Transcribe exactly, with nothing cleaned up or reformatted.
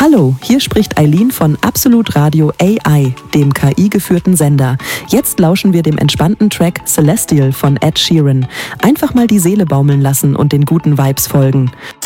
Hallo, hier spricht Eileen von Absolut Radio A I, dem K I-geführten Sender. Jetzt lauschen wir dem entspannten Track Celestial von Ed Sheeran. Einfach mal die Seele baumeln lassen und den guten Vibes folgen.